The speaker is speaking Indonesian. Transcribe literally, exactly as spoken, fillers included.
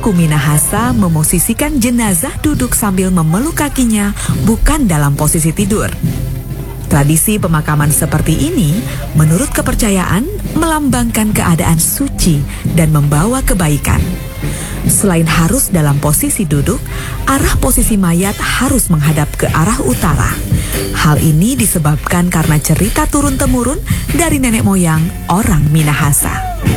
Suku Minahasa memosisikan jenazah duduk sambil memeluk kakinya, bukan dalam posisi tidur. Tradisi pemakaman seperti ini, menurut kepercayaan, melambangkan keadaan suci dan membawa kebaikan. Selain harus dalam posisi duduk, arah posisi mayat harus menghadap ke arah utara. Hal ini disebabkan karena cerita turun-temurun dari nenek moyang orang Minahasa.